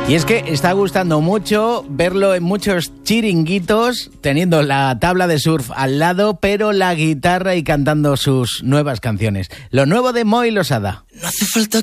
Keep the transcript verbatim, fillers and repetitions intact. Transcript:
Y es que está gustando mucho verlo en muchos chiringuitos, teniendo la tabla de surf al lado, pero la guitarra y cantando sus nuevas canciones. Lo nuevo de Moy Losada. No hace falta